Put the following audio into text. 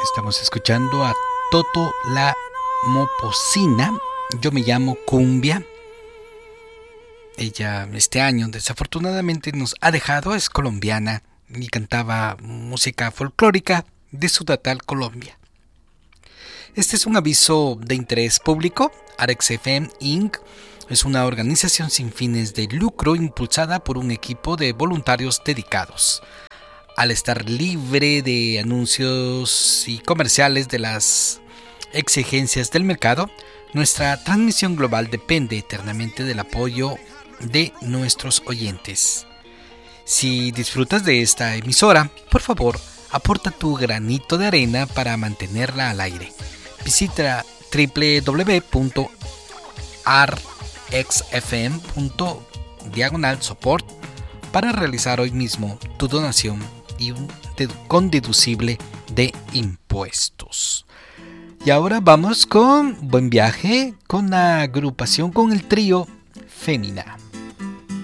Estamos escuchando a Toto la Mopocina. Yo me llamo Cumbia. Ella este año desafortunadamente nos ha dejado. Es colombiana y cantaba música folclórica de su natal Colombia. Este es un aviso de interés público. Arex FM Inc. es una organización sin fines de lucro impulsada por un equipo de voluntarios dedicados. Al estar libre de anuncios y comerciales de las exigencias del mercado, nuestra transmisión global depende eternamente del apoyo de nuestros oyentes. Si disfrutas de esta emisora, por favor, aporta tu granito de arena para mantenerla al aire. Visita www.arxfm.diagonal-support para realizar hoy mismo tu donación con deducible de impuestos. Y ahora vamos con Buen Viaje, con la agrupación, con el trío Fémina.